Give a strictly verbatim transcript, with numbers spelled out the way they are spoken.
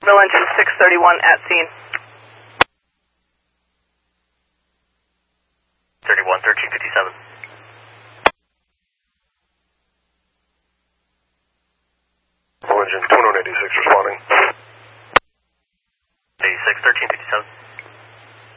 Mill engine six thirty-one at scene. thirty-one, thirteen fifty-seven. Mill engine twenty-one eighty-six responding. eighty-six, thirteen fifty-seven.